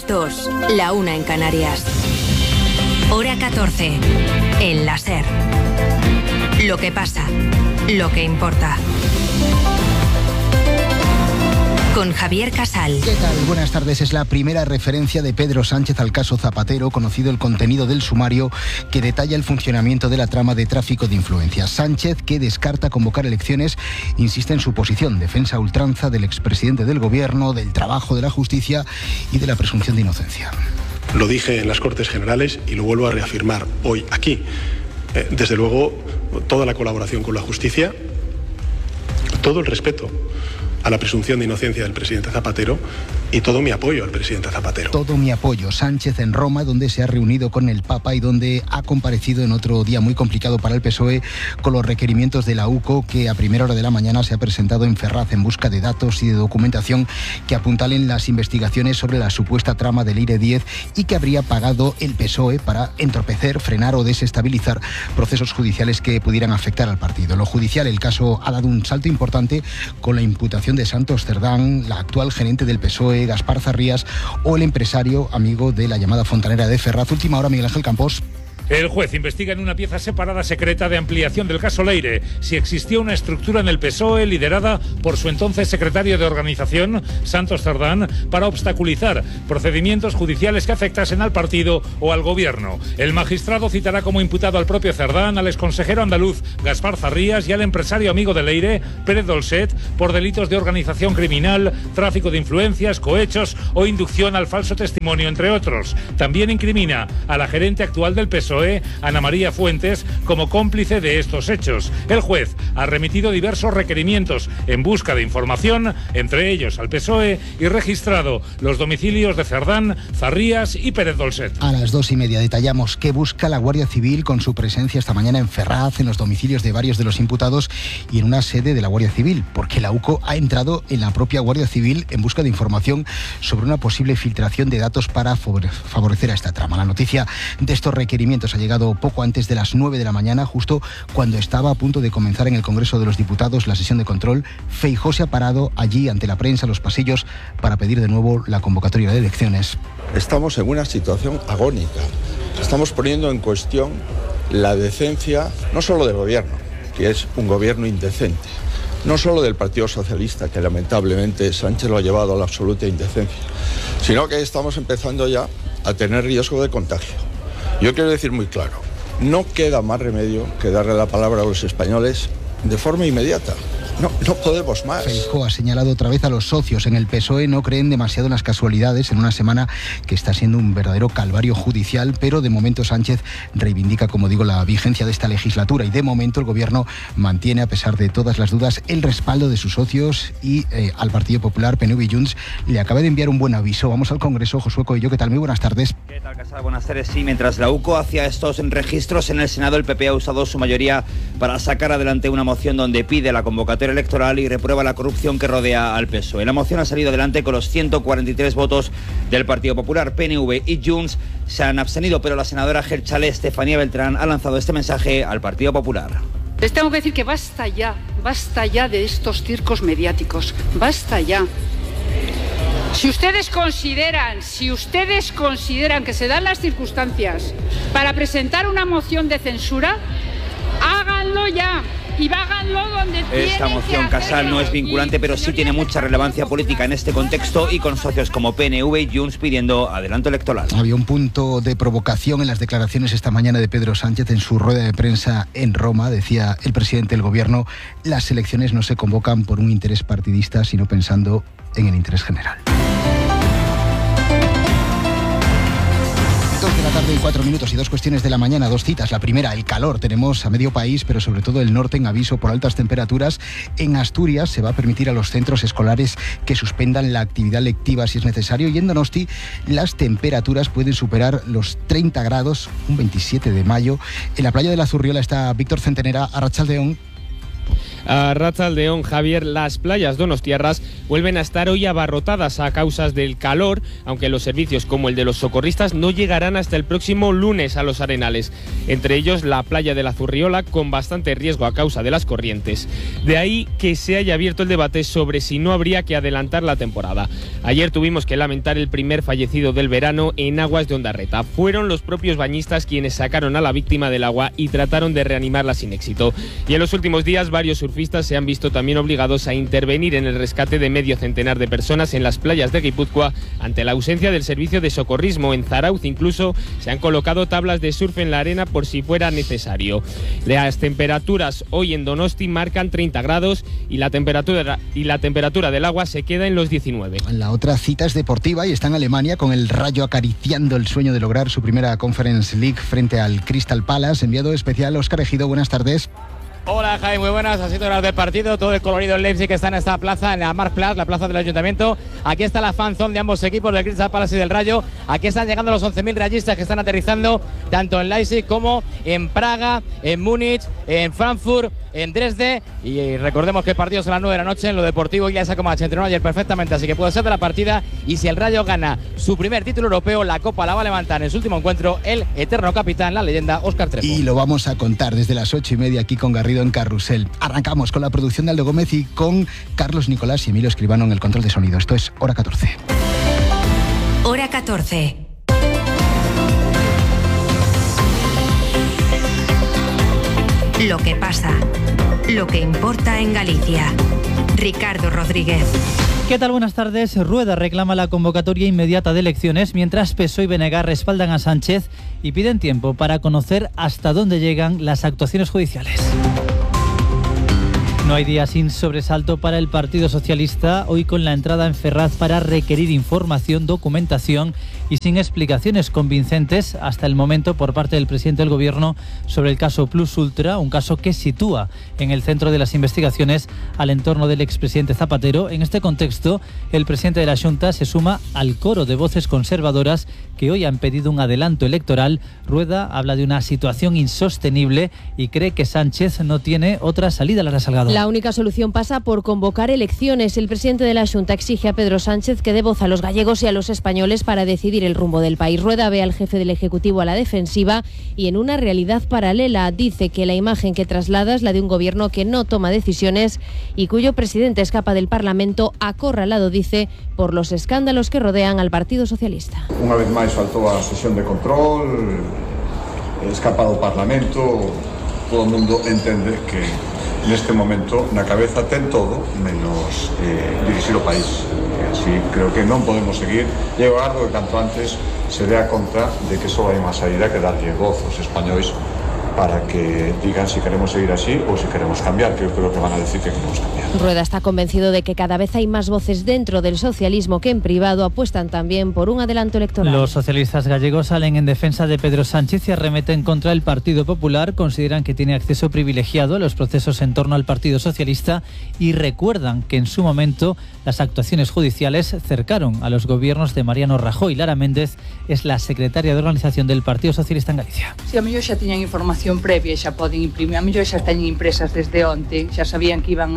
las 2, la 1 en Canarias. Hora 14, en la SER. Lo que pasa, lo que importa. Con Javier Casal. ¿Qué tal? Buenas tardes. Es la primera referencia de Pedro Sánchez al caso Zapatero, conocido el contenido del sumario que detalla el funcionamiento de la trama de tráfico de influencias. Sánchez, que descarta convocar elecciones, insiste en su posición, defensa a ultranza del expresidente del gobierno, del trabajo de la justicia y de la presunción de inocencia. Lo dije en las Cortes Generales y lo vuelvo a reafirmar hoy aquí. Desde luego, toda la colaboración con la justicia, todo el respeto a la presunción de inocencia del presidente Zapatero y todo mi apoyo al presidente Zapatero. Todo mi apoyo. Sánchez en Roma, donde se ha reunido con el Papa y donde ha comparecido en otro día muy complicado para el PSOE con los requerimientos de la UCO, que a primera hora de la mañana se ha presentado en Ferraz en busca de datos y de documentación que apuntalen las investigaciones sobre la supuesta trama del Eire 10 y que habría pagado el PSOE para entorpecer, frenar o desestabilizar procesos judiciales que pudieran afectar al partido. En lo judicial, el caso ha dado un salto importante con la imputación de Santos Cerdán, la actual gerente del PSOE, Gaspar Zarrías, o el empresario amigo de la llamada fontanera de Ferraz. Última hora, Miguel Ángel Campos. El juez investiga en una pieza separada secreta de ampliación del caso Leire si existía una estructura en el PSOE liderada por su entonces secretario de organización, Santos Cerdán, para obstaculizar procedimientos judiciales que afectasen al partido o al gobierno. El magistrado citará como imputado al propio Cerdán, al exconsejero andaluz Gaspar Zarrías y al empresario amigo de Leire, Pérez Dolcet, por delitos de organización criminal, tráfico de influencias, cohechos o inducción al falso testimonio, entre otros. También incrimina a la gerente actual del PSOE, Ana María Fuentes, como cómplice de estos hechos. El juez ha remitido diversos requerimientos en busca de información, entre ellos al PSOE, y registrado los domicilios de Cerdán, Zarrías y Pérez Dolcet. A las 2:30 detallamos qué busca la Guardia Civil con su presencia esta mañana en Ferraz, en los domicilios de varios de los imputados y en una sede de la Guardia Civil, porque la UCO ha entrado en la propia Guardia Civil en busca de información sobre una posible filtración de datos para favorecer a esta trama. La noticia de estos requerimientos ha llegado poco antes de las 9 de la mañana, justo cuando estaba a punto de comenzar en el Congreso de los Diputados la sesión de control. Feijóo se ha parado allí ante la prensa, los pasillos, para pedir de nuevo la convocatoria de elecciones. Estamos en una situación agónica. Estamos poniendo en cuestión la decencia, no solo del gobierno, que es un gobierno indecente, no solo del Partido Socialista, que lamentablemente Sánchez lo ha llevado a la absoluta indecencia, sino que estamos empezando ya a tener riesgo de contagio. Yo quiero decir muy claro, no queda más remedio que darle la palabra a los españoles de forma inmediata. No podemos más. Feijóo ha señalado otra vez a los socios en el PSOE. No creen demasiado en las casualidades en una semana que está siendo un verdadero calvario judicial, pero de momento Sánchez reivindica, como digo, la vigencia de esta legislatura y de momento el gobierno mantiene, a pesar de todas las dudas, el respaldo de sus socios y al Partido Popular, PNV y Junts le acaba de enviar un buen aviso. Vamos al Congreso. Josué Coello, ¿qué tal? Muy buenas tardes. ¿Qué tal, Casal? Buenas tardes. Sí, mientras la UCO hacía estos registros en el Senado, el PP ha usado su mayoría para sacar adelante una moción donde pide la convocatoria electoral y reprueba la corrupción que rodea al PSOE. La moción ha salido adelante con los 143 votos del Partido Popular. PNV y Junts se han abstenido, pero la senadora Gelchale, Estefanía Beltrán, ha lanzado este mensaje al Partido Popular. Les tengo que decir que basta ya de estos circos mediáticos, basta ya. Si ustedes consideran que se dan las circunstancias para presentar una moción de censura, háganlo ya. Y háganlo donde esta moción, Casal, no es vinculante, pero sí tiene mucha relevancia política en este contexto y con socios como PNV y Junts pidiendo adelanto electoral. Había un punto de provocación en las declaraciones esta mañana de Pedro Sánchez en su rueda de prensa en Roma. Decía el presidente del gobierno: las elecciones no se convocan por un interés partidista, sino pensando en el interés general. 2 de la tarde y 4 minutos y 2 cuestiones de la mañana, 2 citas. La primera, el calor. Tenemos a medio país, pero sobre todo el norte, en aviso por altas temperaturas. En Asturias se va a permitir a los centros escolares que suspendan la actividad lectiva si es necesario. Y en Donosti las temperaturas pueden superar los 30 grados, un 27 de mayo. En la playa de la Zurriola está Víctor Centenera. Arratsaldeon. A Arratsaldeon, Javier, las playas donostiarras vuelven a estar hoy abarrotadas a causa del calor, aunque los servicios como el de los socorristas no llegarán hasta el próximo lunes a los arenales. Entre ellos la playa de la Zurriola, con bastante riesgo a causa de las corrientes. De ahí que se haya abierto el debate sobre si no habría que adelantar la temporada. Ayer tuvimos que lamentar el primer fallecido del verano en aguas de Ondarreta. Fueron los propios bañistas quienes sacaron a la víctima del agua y trataron de reanimarla sin éxito. Y en los últimos días varios surfistas se han visto también obligados a intervenir en el rescate de medio centenar de personas en las playas de Guipúzcoa ante la ausencia del servicio de socorrismo. En Zarauz incluso se han colocado tablas de surf en la arena por si fuera necesario. Las temperaturas hoy en Donosti marcan 30 grados y la temperatura del agua se queda en los 19. La otra cita es deportiva y está en Alemania, con el Rayo acariciando el sueño de lograr su primera Conference League frente al Crystal Palace. Enviado especial Óscar Ejido, buenas tardes. Hola Jaime, muy buenas, así horas del partido, todo el colorido en Leipzig que está en esta plaza, en la Marktplatz, la plaza del Ayuntamiento. Aquí está la fanzone de ambos equipos, del Crystal Palace y del Rayo. Aquí están llegando los 11.000 rayistas que están aterrizando tanto en Leipzig como en Praga, en Múnich, en Frankfurt, en Dresde. Y recordemos que el partido es a las 9 de la noche. En lo deportivo Ilya Kovac entrenó ayer perfectamente, así que puede ser de la partida. Y si el Rayo gana su primer título europeo, la Copa la va a levantar en su último encuentro el eterno capitán, la leyenda Óscar Trepo. Y lo vamos a contar desde las 8:30 aquí con Garrido en Carrusel. Arrancamos con la producción de Aldo Gómez y con Carlos Nicolás y Emilio Escribano en el control de sonido. Esto es Hora 14. Hora 14. Lo que pasa, lo que importa en Galicia. Ricardo Rodríguez. ¿Qué tal? Buenas tardes. Rueda reclama la convocatoria inmediata de elecciones, mientras PSOE y BNG respaldan a Sánchez y piden tiempo para conocer hasta dónde llegan las actuaciones judiciales. No hay día sin sobresalto para el Partido Socialista, hoy con la entrada en Ferraz para requerir información, documentación y sin explicaciones convincentes hasta el momento por parte del presidente del Gobierno sobre el caso Plus Ultra, un caso que sitúa en el centro de las investigaciones al entorno del expresidente Zapatero. En este contexto, el presidente de la Xunta se suma al coro de voces conservadoras que hoy han pedido un adelanto electoral. Rueda habla de una situación insostenible y cree que Sánchez no tiene otra salida. Lara Salgado. La única solución pasa por convocar elecciones. El presidente de la Xunta exige a Pedro Sánchez que dé voz a los gallegos y a los españoles para decidir el rumbo del país. Rueda ve al jefe del Ejecutivo a la defensiva y en una realidad paralela. Dice que la imagen que traslada es la de un gobierno que no toma decisiones y cuyo presidente escapa del Parlamento acorralado, dice, por los escándalos que rodean al Partido Socialista. Unha vez máis faltou a sesión de control, escapa do Parlamento, todo o mundo entende que neste momento na cabeza ten todo menos dirixir o país. Así creo que non podemos seguir. E eu agardo que canto antes se dé a conta de que só hai unha saída que darlle voz aos españois para que digan si queremos seguir así o si queremos cambiar, que yo creo que van a decir que queremos cambiar. Rueda está convencido de que cada vez hay más voces dentro del socialismo que en privado apuestan también por un adelanto electoral. Los socialistas gallegos salen en defensa de Pedro Sánchez y arremeten contra el Partido Popular. Consideran que tiene acceso privilegiado a los procesos en torno al Partido Socialista y recuerdan que en su momento las actuaciones judiciales cercaron a los gobiernos de Mariano Rajoy. Lara Méndez es la secretaria de organización del Partido Socialista en Galicia. Si a mellor xa tiñan información previa, xa poden imprimir, a mellor xa teñen impresas desde onte, xa sabían que iba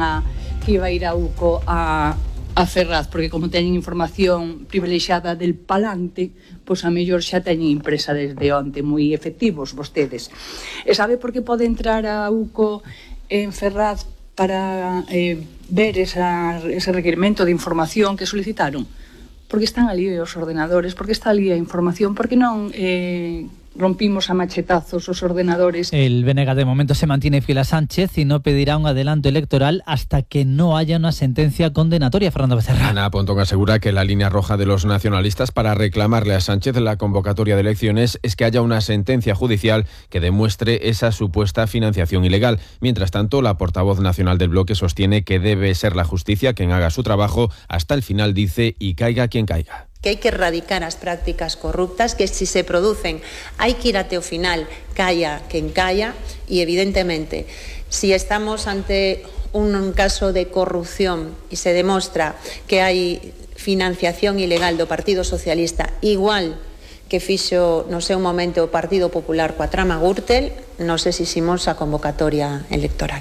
a ir a UCO a Ferraz, porque como teñen información privilexiada del palante, pois a mellor xa teñen impresa desde onte, moi efectivos vostedes. E sabe por que pode entrar a UCO en Ferraz para ver ese requerimento de información que solicitaron? Porque están ali os ordenadores, porque está ali a información, porque non rompimos a machetazos os ordenadores. El BNG de momento se mantiene fiel a Sánchez y no pedirá un adelanto electoral hasta que no haya una sentencia condenatoria. Fernando Becerra. Ana Pontón asegura que la línea roja de los nacionalistas para reclamarle a Sánchez la convocatoria de elecciones es que haya una sentencia judicial que demuestre esa supuesta financiación ilegal. Mientras tanto, la portavoz nacional del bloque sostiene que debe ser la justicia quien haga su trabajo hasta el final, dice, y caiga quien caiga. Que hai que erradicar as prácticas corruptas, que si se producen hai que ir até o final, calla quen calla, e evidentemente, si estamos ante un caso de corrupción e se demostra que hai financiación ilegal do Partido Socialista, igual que fixo no seu momento o Partido Popular coa trama Gürtel, non exiximos a convocatoria electoral.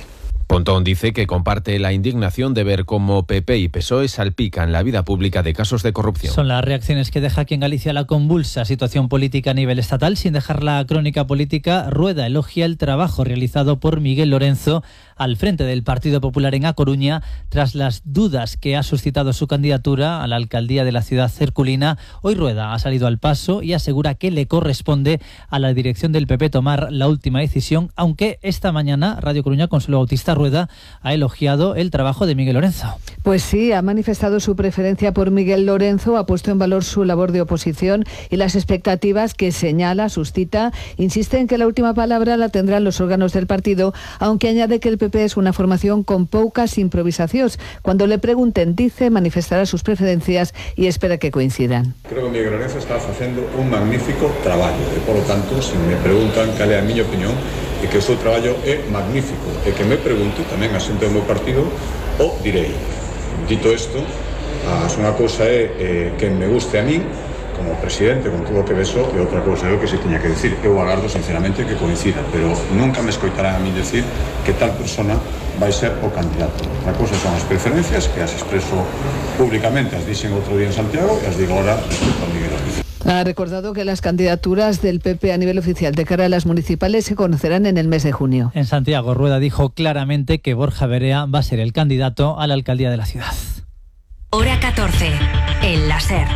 Pontón dice que comparte la indignación de ver cómo PP y PSOE salpican la vida pública de casos de corrupción. Son las reacciones que deja aquí en Galicia la convulsa situación política a nivel estatal. Sin dejar la crónica política, Rueda elogia el trabajo realizado por Miguel Lorenzo al frente del Partido Popular en A Coruña tras las dudas que ha suscitado su candidatura a la alcaldía de la ciudad herculina. Hoy Rueda ha salido al paso y asegura que le corresponde a la dirección del PP tomar la última decisión, aunque esta mañana Radio Coruña, Consuelo Bautista Rueda, ha elogiado el trabajo de Miguel Lorenzo. Pues sí, ha manifestado su preferencia por Miguel Lorenzo, ha puesto en valor su labor de oposición y las expectativas que señala, suscita. Insiste en que la última palabra la tendrán los órganos del partido, aunque añade que el PP es una formación con poucas improvisacións. Cuando le pregunten, dice, manifestará sus preferencias y espera que coincidan. Creo que Miguel Lorenzo está facendo un magnífico traballo e, polo tanto, se me preguntan cal é a miña opinión, e que o seu traballo é magnífico e que me pregunte tamén a xente do meu partido o direi. Dito isto, unha cousa é que me guste a min como presidente con todo o que beso e outra cousa é o que se tiña que decir. Eu agardo sinceramente que coincida, pero nunca me escoitarán a mí decir que tal persona vai ser o candidato. Outra cousa son as preferencias que as expreso públicamente, as dixen outro día en Santiago e as digo ahora respecto a Miguel Lorenzo. Ha recordado que las candidaturas del PP a nivel oficial de cara a las municipales se conocerán en el mes de junio. En Santiago, Rueda dijo claramente que Borja Verea va a ser el candidato a la alcaldía de la ciudad. Hora 14, en la SER.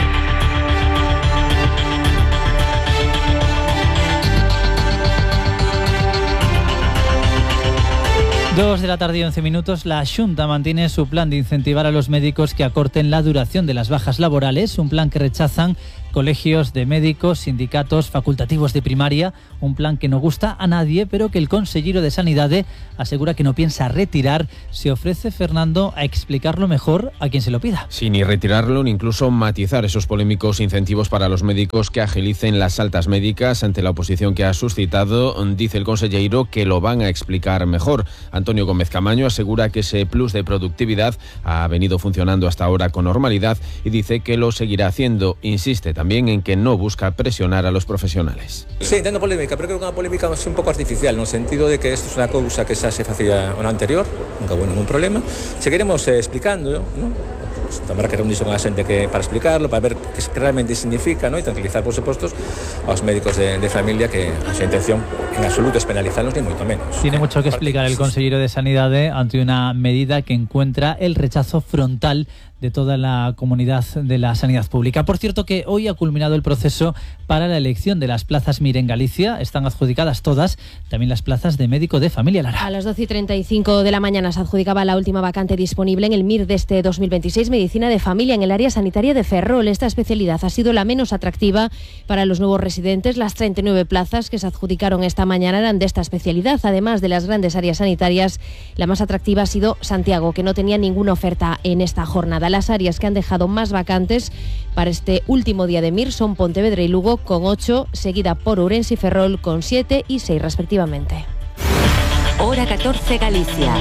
Dos de la tarde y 11 minutos, la Xunta mantiene su plan de incentivar a los médicos que acorten la duración de las bajas laborales, un plan que rechazan colegios de médicos, sindicatos, facultativos de primaria, un plan que no gusta a nadie, pero que el consellero de Sanidade asegura que no piensa retirar. Se ofrece, Fernando, a explicarlo mejor a quien se lo pida. Sí, ni retirarlo ni incluso matizar esos polémicos incentivos para los médicos que agilicen las altas médicas. Ante la oposición que ha suscitado, dice el consellero que lo van a explicar mejor. Antonio Gómez Camaño asegura que ese plus de productividad ha venido funcionando hasta ahora con normalidad y dice que lo seguirá haciendo. Insiste también en que no busca presionar a los profesionales. Sí, entendo polémica, pero creo que é unha polémica un pouco artificial, no sentido de que isto é unha cousa que xa se facía no anterior, nunca hubo ningún problema. Seguiremos explicando, ¿no? Pues, habrá que reunirse con a xente que para explicarlo, para ver que realmente significa, ¿no? E tranquilizar, por supuesto, aos médicos de familia que a súa intención en absoluto es penalizarlos, ni moito menos. Tiene mucho que explicar el consellero de Sanidade ante una medida que encuentra el rechazo frontal de toda la comunidad de la sanidad pública. Por cierto, que hoy ha culminado el proceso para la elección de las plazas MIR en Galicia. Están adjudicadas todas, también las plazas de médico de familia, Lara. A las 12:35 de la mañana se adjudicaba la última vacante disponible en el MIR de este 2026, Medicina de Familia, en el área sanitaria de Ferrol. Esta especialidad ha sido la menos atractiva para los nuevos residentes. Las 39 plazas que se adjudicaron esta mañana eran de esta especialidad. Además de las grandes áreas sanitarias, la más atractiva ha sido Santiago, que no tenía ninguna oferta en esta jornada. Las áreas que han dejado más vacantes para este último día de MIR son Pontevedra y Lugo, con 8, seguida por Ourense y Ferrol, con 7 y 6 respectivamente. Hora 14, Galicia.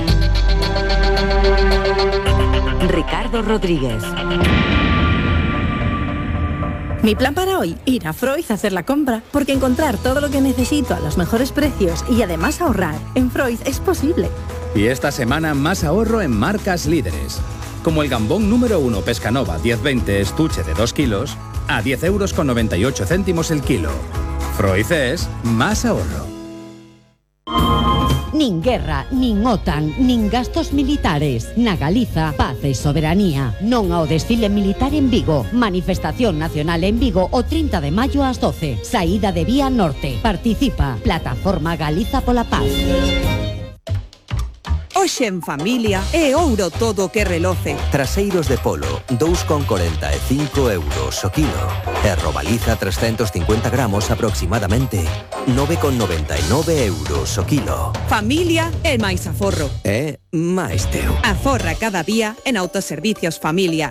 Ricardo Rodríguez. Mi plan para hoy, ir a Freud a hacer la compra, porque encontrar todo lo que necesito a los mejores precios y además ahorrar en Freud es posible. Y esta semana más ahorro en marcas líderes, como el gambón número 1 Pescanova 10-20 estuche de 2 kilos a 10,98 € el kilo. Freud es más ahorro. Nin guerra, nin OTAN, nin gastos militares. Na Galiza, paz e soberanía. Non ao desfile militar en Vigo. Manifestación nacional en Vigo o 30 de maio ás 12. Saída de Vía Norte. Participa. Plataforma Galiza pola Paz. Hoxe en familia é ouro todo que reloce. Traseiros de polo, 2,45 € o kilo. E robaliza 350 gramos aproximadamente, 9,99 € o kilo. Familia é máis aforro. É máis teu. Aforra cada día en Autoservicios Familia.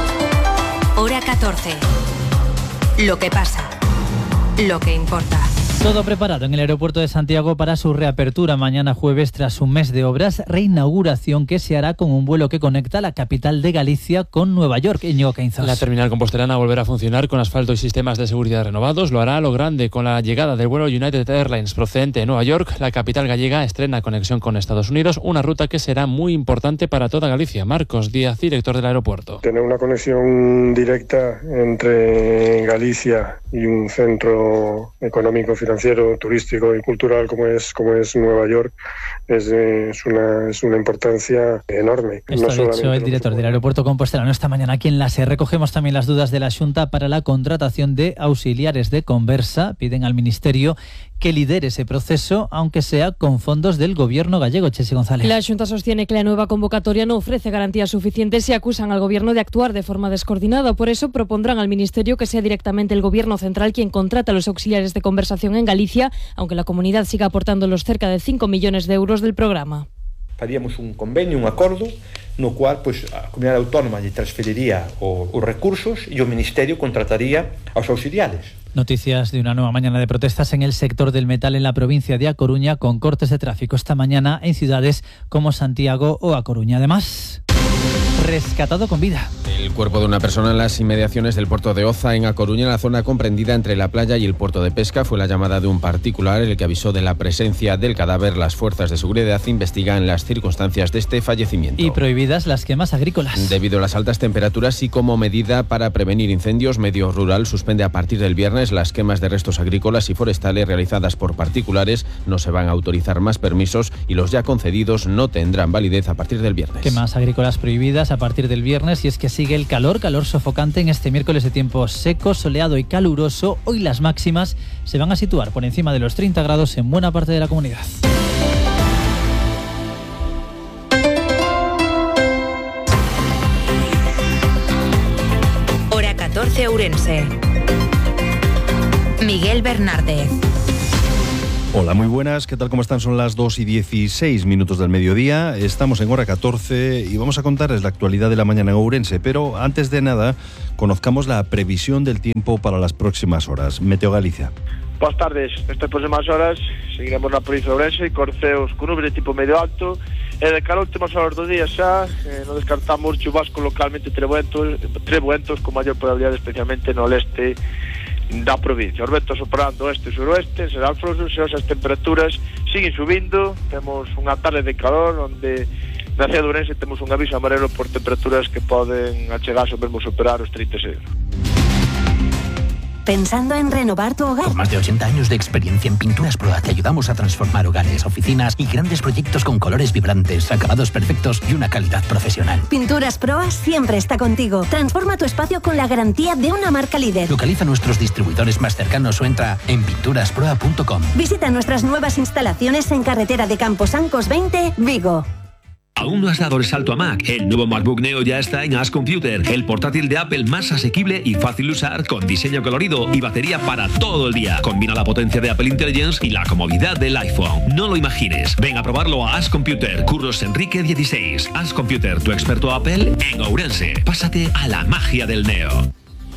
Hora 14. Lo que pasa. Lo que importa. Todo preparado en el aeropuerto de Santiago para su reapertura mañana jueves tras un mes de obras, reinauguración que se hará con un vuelo que conecta la capital de Galicia con Nueva York. Íñigo Caínzas. La terminal compostelana volverá a funcionar con asfalto y sistemas de seguridad renovados. Lo hará a lo grande con la llegada del vuelo United Airlines procedente de Nueva York. La capital gallega estrena conexión con Estados Unidos, una ruta que será muy importante para toda Galicia. Marcos Díaz, director del aeropuerto. Tener una conexión directa entre Galicia y un centro económico, financiero, turístico y cultural como es Nueva York es una importancia enorme. Esto ha dicho el director del aeropuerto compostelano esta mañana aquí en la SER. Recogemos también las dudas de la Xunta para la contratación de auxiliares de conversa. Piden al Ministerio que lidere ese proceso, aunque sea con fondos del gobierno gallego. Chesi González. La Xunta sostiene que la nueva convocatoria no ofrece garantías suficientes y acusan al gobierno de actuar de forma descoordinada. Por eso propondrán al Ministerio que sea directamente el gobierno central quien contrata a los auxiliares de conversación en Galicia, aunque la comunidad siga aportando los cerca de 5 millones de euros del programa. Faríamos un convenio, un acordo, no cual a comunidade autónoma lle transferiría os recursos e o Ministerio contrataría aos auxiliares. Noticias de una nueva mañana de protestas en el sector del metal en la provincia de A Coruña, con cortes de tráfico esta mañana en ciudades como Santiago o A Coruña. Además, rescatado con vida. El cuerpo de una persona en las inmediaciones del puerto de Oza, en A Coruña, en la zona comprendida entre la playa y el puerto de pesca. Fue la llamada de un particular el que avisó de la presencia del cadáver. Las fuerzas de seguridad investigan las circunstancias de este fallecimiento. Y prohibidas las quemas agrícolas. Debido a las altas temperaturas y como medida para prevenir incendios, Medio Rural suspende a partir del viernes las quemas de restos agrícolas y forestales realizadas por particulares. No se van a autorizar más permisos y los ya concedidos no tendrán validez a partir del viernes. Quemas agrícolas prohibidas a partir del viernes, y es que sigue el calor sofocante en este miércoles de tiempo seco, soleado y caluroso. Hoy las máximas se van a situar por encima de los 30 grados en buena parte de la comunidad. Hora 14 Ourense. Miguel Bernárdez. Hola, muy buenas, ¿qué tal? ¿Cómo están? Son las 2:16 del mediodía, estamos en hora 14 y vamos a contarles la actualidad de la mañana en Ourense, pero antes de nada, conozcamos la previsión del tiempo para las próximas horas. Meteo Galicia. Boas tardes, nestas próximas horas seguiremos na provincia de Ourense con ceos con nubes de tipo medio alto e de cara a últimas horas do día xa non descartamos chubascos localmente trebuentos con maior probabilidade, especialmente no leste da provincia. Os ventos soprando oeste e suroeste, serán frouxos e as temperaturas siguen subindo. Temos unha tarde de calor onde na cidade de Ourense temos un aviso amarelo por temperaturas que poden achegarse ou mesmo superar os 36. ¿Pensando en renovar tu hogar? Con más de 80 años de experiencia en Pinturas Proa te ayudamos a transformar hogares, oficinas y grandes proyectos con colores vibrantes, acabados perfectos y una calidad profesional. Pinturas Proa siempre está contigo. Transforma tu espacio con la garantía de una marca líder. Localiza nuestros distribuidores más cercanos o entra en pinturasproa.com. Visita nuestras nuevas instalaciones en carretera de Camposancos 20, Vigo. ¿Aún no has dado el salto a Mac? El nuevo MacBook Neo ya está en As Computer, el portátil de Apple más asequible y fácil de usar, con diseño colorido y batería para todo el día. Combina la potencia de Apple Intelligence y la comodidad del iPhone. No lo imagines. Ven a probarlo a As Computer, Curros Enrique 16. As Computer, tu experto Apple en Ourense. Pásate a la magia del Neo.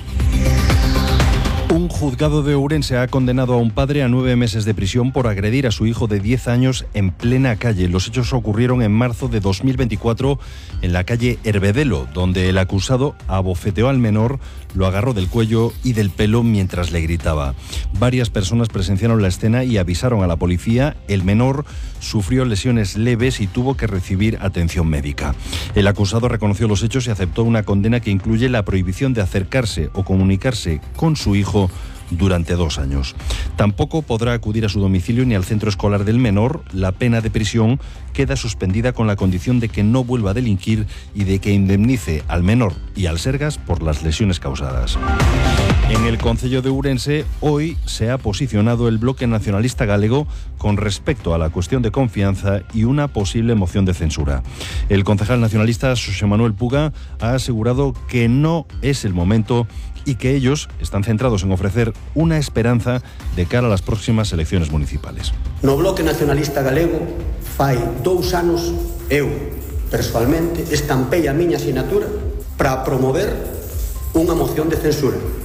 Un juzgado de Ourense ha condenado a un padre a 9 meses de prisión por agredir a su hijo de 10 años en plena calle. Los hechos ocurrieron en marzo de 2024 en la calle Herbedelo, donde el acusado abofeteó al menor, lo agarró del cuello y del pelo mientras le gritaba. Varias personas presenciaron la escena y avisaron a la policía. El menor sufrió lesiones leves y tuvo que recibir atención médica. El acusado reconoció los hechos y aceptó una condena que incluye la prohibición de acercarse o comunicarse con su hijo durante 2 años. Tampoco podrá acudir a su domicilio ni al centro escolar del menor. La pena de prisión queda suspendida con la condición de que no vuelva a delinquir y de que indemnice al menor y al Sergas por las lesiones causadas. En el concello de Ourense hoy se ha posicionado el bloque nacionalista galego con respecto a la cuestión de confianza y una posible moción de censura. El concejal nacionalista Xosé Manuel Puga ha asegurado que no es el momento y que ellos están centrados en ofrecer una esperanza de cara a las próximas elecciones municipales. No Bloque Nacionalista Galego fai 2 anos eu, persoalmente, estampei a miña asinatura para promover unha moción de censura.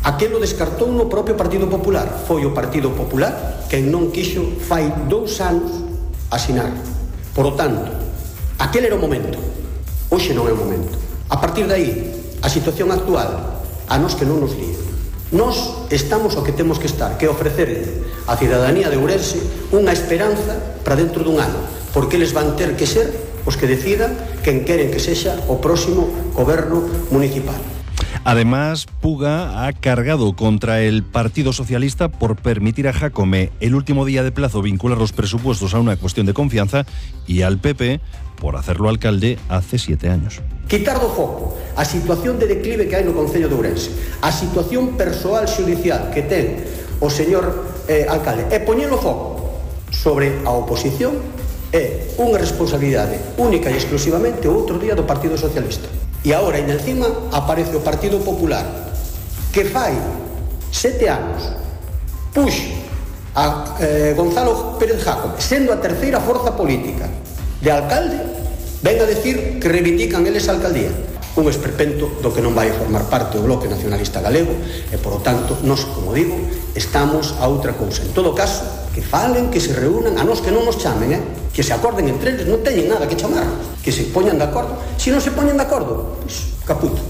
Aquelo descartou no propio Partido Popular. Foi o Partido Popular quen non quixo fai 2 anos asinar. Por lo tanto, aquel era o momento. Hoxe non é o momento. A partir de aí, a situación actual, a nós que non nos líe. Nós estamos o que temos que estar, que ofrecer á cidadanía de Ourense unha esperanza para dentro dun ano, porque eles van ter que ser os que decidan quen queren que sexa o próximo goberno municipal. Además, Puga ha cargado contra el Partido Socialista por permitir a Jácome el último día de plazo vincular los presupuestos a una cuestión de confianza y al PP por hacerlo alcalde hace 7 años. Quitar do foco a situación de declive que hai no Concello de Ourense, a situación persoal xudicial que ten o señor alcalde, e poñer o foco sobre a oposición é unha responsabilidade única e exclusivamente o outro día do Partido Socialista. E agora, ainda encima, aparece o Partido Popular, que fai 7 anos puxo a Gonzalo Pérez Jácome, sendo a terceira forza política de alcalde, ven a decir que reivindican eles a alcaldía. Un esperpento do que non vai a formar parte o Bloque Nacionalista Galego e, por lo tanto, nós, como digo, estamos a outra cousa. En todo caso, que falen, que se reúnan, a nós que non nos chamen, que se acorden entre eles, non teñen nada que chamarnos, que se poñan de acordo. Si non se poñen de acordo, pues, caput.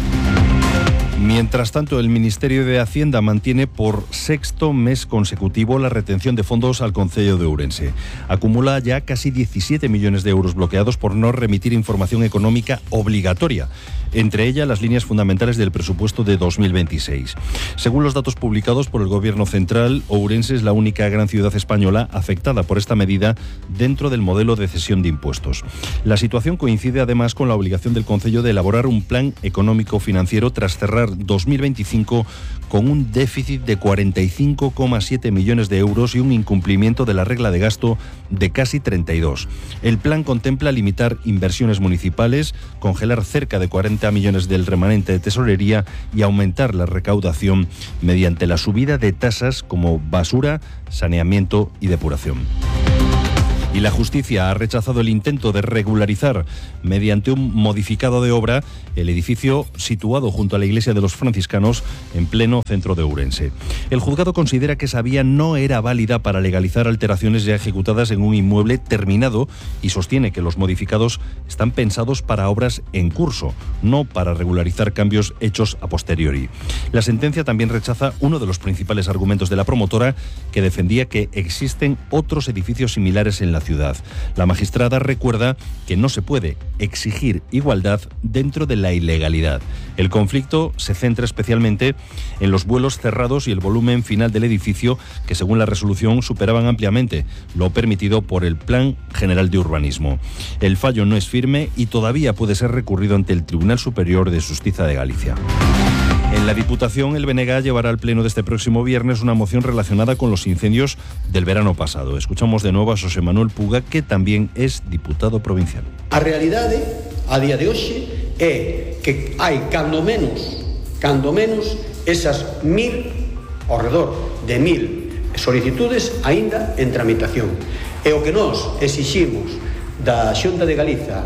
Mientras tanto, el Ministerio de Hacienda mantiene por 6º mes consecutivo la retención de fondos al Concello de Ourense. Acumula ya casi 17 millones de euros bloqueados por no remitir información económica obligatoria, entre ellas las líneas fundamentales del presupuesto de 2026. Según los datos publicados por el Gobierno Central, Ourense es la única gran ciudad española afectada por esta medida dentro del modelo de cesión de impuestos. La situación coincide además con la obligación del Concello de elaborar un plan económico-financiero tras cerrar 2025 con un déficit de 45,7 millones de euros y un incumplimiento de la regla de gasto de casi 32. El plan contempla limitar inversiones municipales, congelar cerca de 40 millones del remanente de tesorería y aumentar la recaudación mediante la subida de tasas como basura, saneamiento y depuración. Y la justicia ha rechazado el intento de regularizar mediante un modificado de obra el edificio situado junto a la iglesia de los franciscanos en pleno centro de Ourense. El juzgado considera que esa vía no era válida para legalizar alteraciones ya ejecutadas en un inmueble terminado y sostiene que los modificados están pensados para obras en curso, no para regularizar cambios hechos a posteriori. La sentencia también rechaza uno de los principales argumentos de la promotora, que defendía que existen otros edificios similares en la ciudad. La magistrada recuerda que no se puede exigir igualdad dentro de la ilegalidad. El conflicto se centra especialmente en los vuelos cerrados y el volumen final del edificio, que según la resolución superaban ampliamente lo permitido por el Plan General de Urbanismo. El fallo no es firme y todavía puede ser recurrido ante el Tribunal Superior de Justicia de Galicia. En la Diputación, el BNG llevará al pleno de este próximo viernes una moción relacionada con los incendios del verano pasado. Escuchamos de nuevo a José Manuel Puga, que también es diputado provincial. A realidade, a día de hoxe, é que hai cando menos esas 1.000, ao redor de 1.000 solicitudes aínda en tramitación. E o que nós exiximos da Xunta de Galiza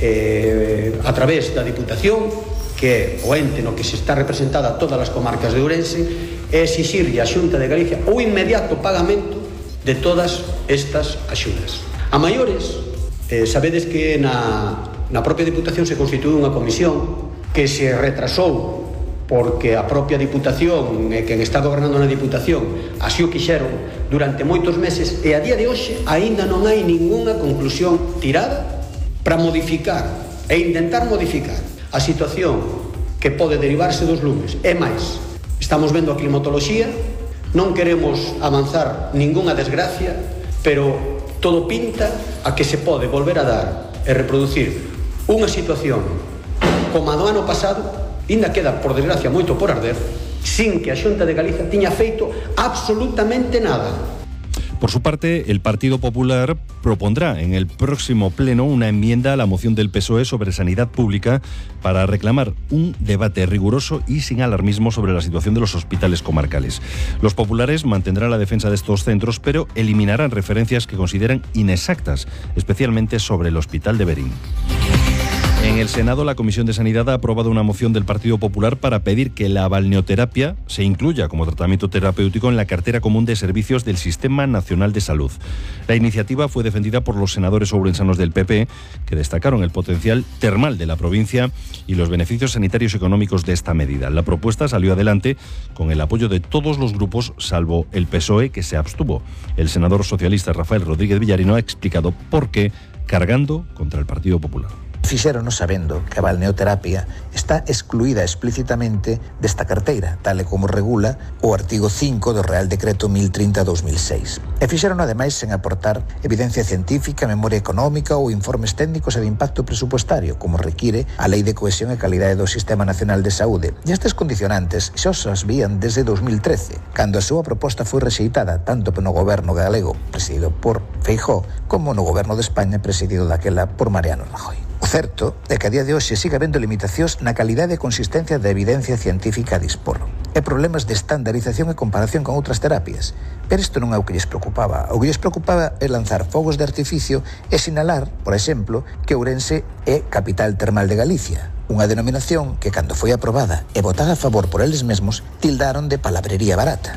a través da Diputación, que é o ente no que se está representada todas as comarcas de Ourense, é exixirlle á Xunta de Galicia o inmediato pagamento de todas estas axudas. A maiores, sabedes que na propia Diputación se constituiu unha comisión que se retrasou porque a propia Diputación e quen está gobernando na Diputación así o quixeron durante moitos meses, e a día de hoxe aínda non hai ningunha conclusión tirada para modificar e intentar modificar a situación que pode derivarse dos lumes. É máis, estamos vendo a climatoloxía, non queremos avanzar ningunha desgracia, pero todo pinta a que se pode volver a dar e reproducir unha situación como a do ano pasado, ainda queda, por desgracia, moito por arder, sin que a Xunta de Galicia tiña feito absolutamente nada. Por su parte, el Partido Popular propondrá en el próximo pleno una enmienda a la moción del PSOE sobre sanidad pública para reclamar un debate riguroso y sin alarmismo sobre la situación de los hospitales comarcales. Los populares mantendrán la defensa de estos centros, pero eliminarán referencias que consideran inexactas, especialmente sobre el Hospital de Berín. En el Senado, la Comisión de Sanidad ha aprobado una moción del Partido Popular para pedir que la balneoterapia se incluya como tratamiento terapéutico en la cartera común de servicios del Sistema Nacional de Salud. La iniciativa fue defendida por los senadores ourensanos del PP, que destacaron el potencial termal de la provincia y los beneficios sanitarios y económicos de esta medida. La propuesta salió adelante con el apoyo de todos los grupos, salvo el PSOE, que se abstuvo. El senador socialista Rafael Rodríguez Villarino ha explicado por qué, cargando contra el Partido Popular. Fixéronos sabendo que a balneoterapia está excluída explícitamente desta carteira, tal e como regula o artigo 5 do Real Decreto 1030/2006. E fixérono ademais sen aportar evidencia científica, memoria económica ou informes técnicos e de impacto presupuestario, como require a Lei de Cohesión e Calidade do Sistema Nacional de Saúde. E estes condicionantes xa os vían desde 2013, cando a súa proposta foi rexeitada tanto no goberno galego, presidido por Feijóo, como no goberno de España, presidido daquela por Mariano Rajoy. O certo é que a día de hoxe siga habendo limitacións na calidade e consistencia da evidencia científica a dispor. E problemas de estandarización e comparación con outras terapias. Pero isto non é o que lles preocupaba. O que lles preocupaba é lanzar fogos de artificio e sinalar, por exemplo, que Ourense é capital termal de Galicia. Unha denominación que, cando foi aprobada e votada a favor por eles mesmos, tildaron de palabrería barata.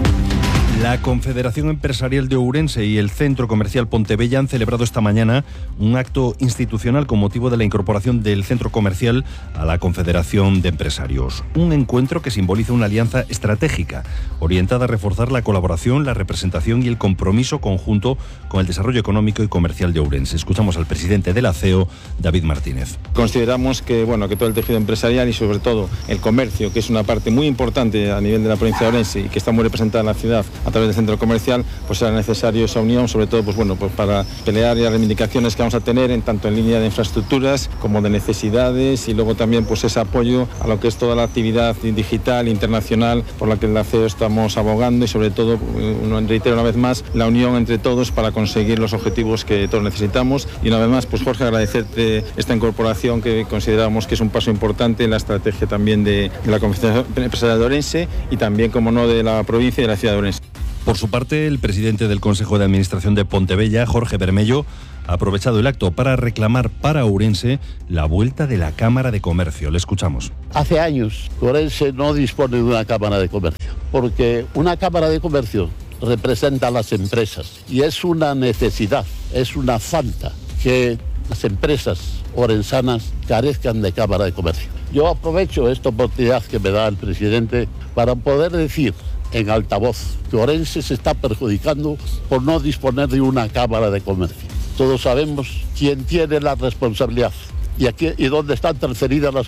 La Confederación Empresarial de Ourense y el Centro Comercial Pontebella han celebrado esta mañana un acto institucional con motivo de la incorporación del centro comercial a la Confederación de Empresarios. Un encuentro que simboliza una alianza estratégica orientada a reforzar la colaboración, la representación y el compromiso conjunto con el desarrollo económico y comercial de Ourense. Escuchamos al presidente de la CEO, David Martínez. Consideramos que todo el tejido empresarial y sobre todo el comercio, que es una parte muy importante a nivel de la provincia de Ourense y que está muy representada en la ciudad a través del centro comercial, pues era necesario esa unión, sobre todo pues para pelear las reivindicaciones que vamos a tener tanto en línea de infraestructuras como de necesidades, y luego también pues ese apoyo a lo que es toda la actividad digital internacional por la que en la CEO estamos abogando, y sobre todo, reitero una vez más, la unión entre todos para conseguir los objetivos que todos necesitamos. Y una vez más, pues Jorge, agradecerte esta incorporación que consideramos que es un paso importante en la estrategia también de la Confederación Empresarial de Ourense y también, como no, de la provincia y de la ciudad de Ourense. Por su parte, el presidente del Consejo de Administración de Pontebella, Jorge Bermello, ha aprovechado el acto para reclamar para Ourense la vuelta de la Cámara de Comercio. Le escuchamos. Hace años Ourense no dispone de una Cámara de Comercio, porque una Cámara de Comercio representa a las empresas y es una necesidad, es una falta que las empresas ourensanas carezcan de Cámara de Comercio. Yo aprovecho esta oportunidad que me da el presidente para poder decir en altavoz que Ourense se está perjudicando por no disponer de una Cámara de Comercio. Todos sabemos quién tiene la responsabilidad y dónde están transferidas las